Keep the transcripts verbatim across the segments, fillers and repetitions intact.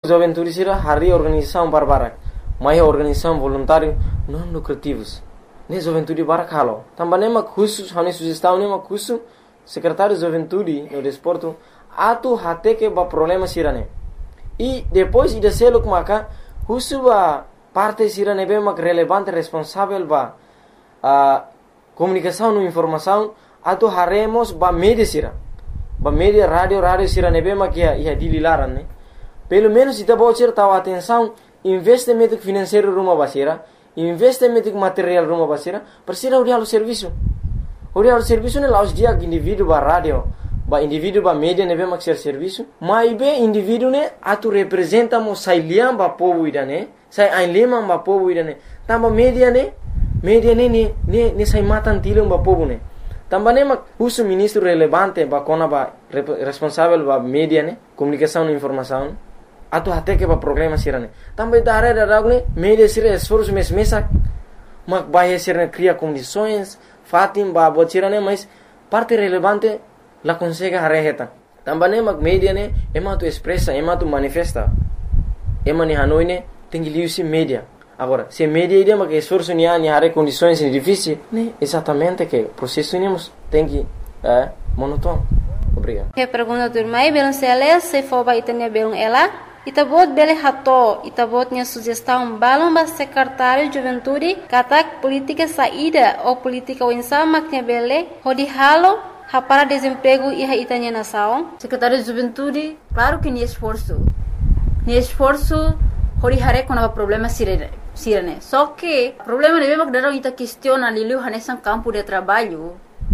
juventude sira hari organização barbarak, mai organização voluntário não lucrativos. Ne juventude barak halo. Também mak khusus, hane sugestão ne mak khusus secretário de juventude no desporto atu hate que ba problema sira ne. E depois ida selo maka khusus ba parte sira ne be mak relevante responsável ba a comunicação no informação atu haremos ba media sira. Ba media radio radio sira ne be mak ia ia dililaran ne. Pelo menos ita bocir tahu atenção investimento financeiro rumah basira, investimento material rumah basira, persira udah lo serviço. Udah lo serviço ne laus dia indivíduo ba radio, ba indivíduo ba media ne be mak ser serviço, mas be indivíduo ne atu representa mo sai liam ba povo ida ne, sai ain lima ba povo ida ne. Tamba media ne, media ne ne ne, ne sai matan tilum ba povo ne. Tamba ne mak usu ministro relevante ba kona ba responsável ba media ne, comunicação e informação. Atu hate que ba problema sirane. Também da área da ragne, media sira esforço mes mesa, mak bahia sira cria condições, fatim ba bocirane, mas parte relevante la consegue hareheta. Também mak media ne, ema tu expressa, ema tu manifesta, ema ni Hanoi ne, tem que liusi media. Agora, se media ide mak esforço ni ani hare condições difíceis, ne, exatamente que processo nemos tem que é monótono. Obrigado. Que pergunta turma aí, belum sele, se for ba itania belum ela. Ita bot bele hato, ita botnya sugestão balão ba secretário de juventude, katak política saída ou política winsa maknya bele, hodi halo, hapara desemprego e itanya nação. Secretário de juventude, claro que ni esforço. Ni esforço, hodi hare com problema sirene. Sirene. Só que, problema de mesmo que ita questiona liliu hanesan campo de trabalho.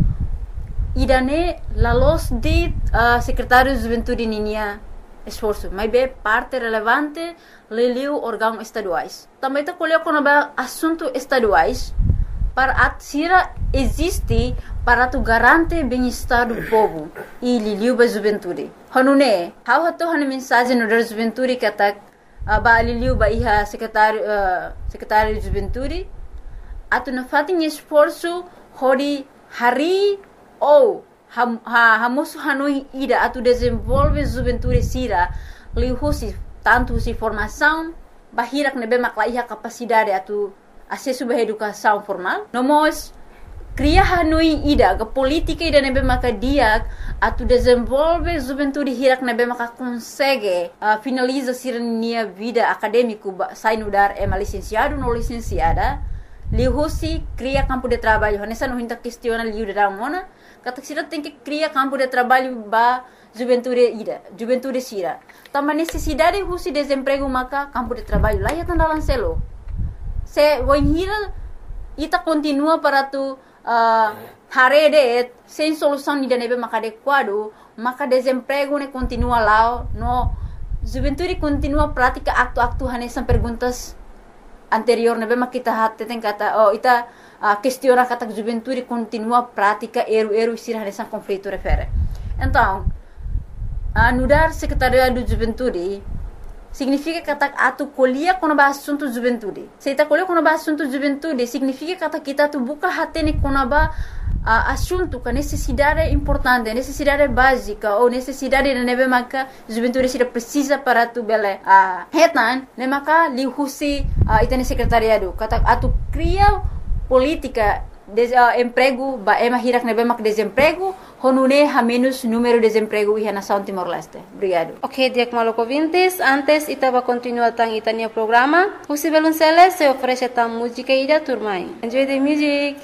Idane la los de uh, secretário de juventude ninia esforço, mas bem parte relevante liliu órgãos estaduais. Também está colhendo com assuntos estaduais para atsira existe para tu garante bem-estar do povo e liliu ba juventude. Hanune, how hato hane mensagem no da juventude que atak ba liliu ba iha secretário uh, secretário de juventude atu na fatin esforço hori hari ou Ham, ha, hamosu Hanoi ida atu desenvolve juventude sira lihusi tanto si formação bahirak nebe maklaiha capacidade atu acesso ba educação formal nomos cria Hanoi ida ga política ida nebe makadiak atu desenvolve juventude hirak nebe maka consegue uh, finaliza sira nia vida acadêmico sai no dar é licenciado no licenciada lihusi cria campo de trabalho nessa não hinta questiona liu da mona kata sira tem que criar campo de trabalho ba juventude ida, juventude sira. Também necessidade de desemprego maka campo de trabalho lá já tá dalam selo. Se voinhira ita continua para tu uh, harede sem solução ida nebe maka adequado, maka desemprego ne continua lá, no juventude continua prática acto-acto hanesan perguntas anterior nebe maka kita hat tem kata oh ita a uh, questiona kata juventude continua prática eru-eru sira nessa conflito refere. Então, a nudar secretariado de juventude significa kata atu colhia com o assunto juventude. Se ita colhia com o assunto juventude significa kata kita tu buka hatene com o uh, assunto que necessidade importante, necessidade básica ou necessidade de nebe maka juventude sira precisa para tu bele a uh, hetan ne maka lihusi uh, itane secretariado kata atu cria política de uh, emprego ba ema hirak nebe mak desemprego honune ha menos número de desemprego e na São Timor-Leste. Obrigado. Ok, diak maloko vintes, antes itaba continua tang itania programa. Husi belun sele se oferece tam música ida turmai. Enjoy the music.